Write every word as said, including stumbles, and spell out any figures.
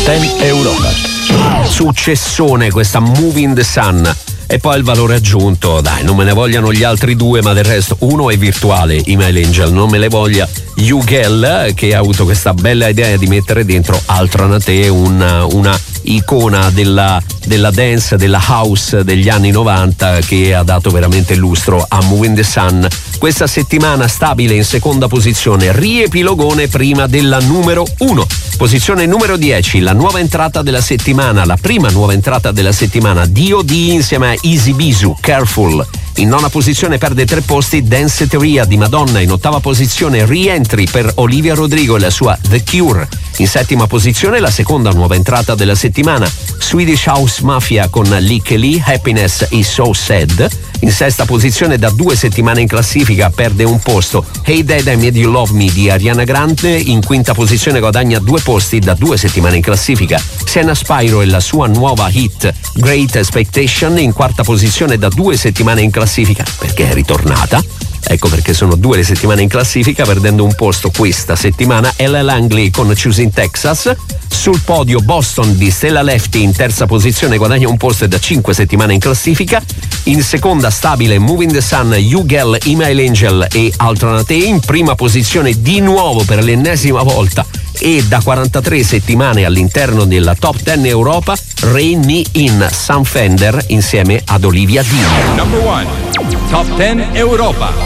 dieci Europa. Successone questa Moving the Sun. E poi il valore aggiunto, dai, non me ne vogliano gli altri due, ma del resto uno è virtuale, Email Angel, non me le voglia Ugel, che ha avuto questa bella idea di mettere dentro Altranate, una, una icona della, della dance, della house degli anni novanta, che ha dato veramente lustro a Moving the Sun. Questa settimana stabile in seconda posizione, riepilogone prima della numero uno. Posizione numero dieci, la nuova entrata della settimana, la prima nuova entrata della settimana, D O D insieme a Easy Bisu, Careful. In nona posizione perde tre posti Danceteria di Madonna. In ottava posizione Rientry per Olivia Rodrigo e la sua The Cure. In settima posizione la seconda nuova entrata della settimana, Swedish House Mafia con Likke Lee, Happiness is So Sad. In sesta posizione da due settimane in classifica perde un posto Hey Dad I Made You Love Me di Ariana Grande. In quinta posizione guadagna due posti da due settimane in classifica Sienna Spyro e la sua nuova hit Great Expectation. In quarta posizione da due settimane in classifica perché è ritornata. Ecco perché sono due le settimane in classifica, perdendo un posto questa settimana Ella Langley con Choosing Texas. Sul podio Boston di Stella Lefty in terza posizione, guadagna un posto e da cinque settimane in classifica. In seconda stabile Moving the Sun, Ugel, Email Angel e Altranate. In prima posizione di nuovo per l'ennesima volta e da quarantatré settimane all'interno della Top dieci Europa, Rain Me In, Sam Fender insieme ad Olivia Dean. Number one, Top dieci Europa.